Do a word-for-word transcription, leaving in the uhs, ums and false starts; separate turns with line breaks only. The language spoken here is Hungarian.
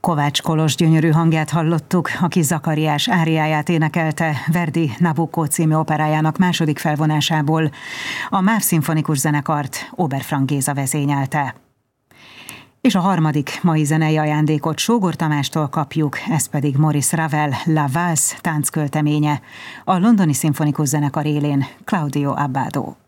Kovács Kolos gyönyörű hangját hallottuk, aki Zakariás áriáját énekelte Verdi Nabucco című operájának második felvonásából. A MÁV szimfonikus zenekart Oberfrank Géza vezényelte. És a harmadik mai zenei ajándékot Sógor Tamástól kapjuk, ez pedig Maurice Ravel La Valse tánckölteménye, a londoni szimfonikus zenekar élén Claudio Abbado.